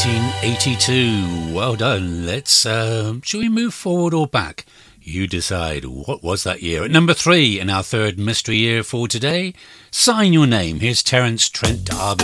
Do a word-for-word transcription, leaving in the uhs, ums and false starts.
nineteen eighty-two. Well done. Let's, uh, shall we move forward or back? You decide. What was that year? At number three in our third mystery year for today, Sign Your Name. Here's Terence Trent D'Arby.